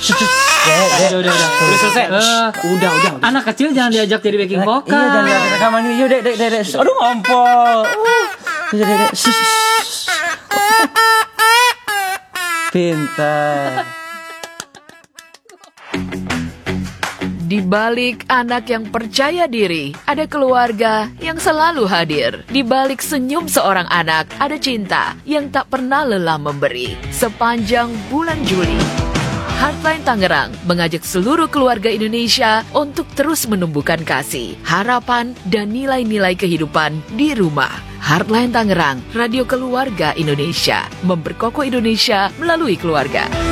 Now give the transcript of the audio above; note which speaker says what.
Speaker 1: Udah selesai. Udah. Anak kecil jangan diajak jadi backing vokal.
Speaker 2: Iya, jangan lihat rekaman ini. Yuk, Dek. Aduh, ngompol. Dek. Pintar.
Speaker 3: Di balik anak yang percaya diri, ada keluarga yang selalu hadir. Di balik senyum seorang anak, ada cinta yang tak pernah lelah memberi. Sepanjang bulan Juli, Heartline Tangerang mengajak seluruh keluarga Indonesia untuk terus menumbuhkan kasih, harapan, dan nilai-nilai kehidupan di rumah. Heartline Tangerang, radio keluarga Indonesia, memperkokoh Indonesia melalui keluarga.